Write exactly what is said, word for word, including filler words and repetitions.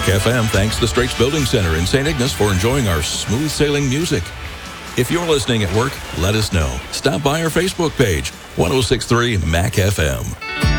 Mac F M thanks the Straits Building Center in Saint Ignace for enjoying our smooth sailing music. If you're listening at work, let us know. Stop by our Facebook page, ten sixty-three Mac F M.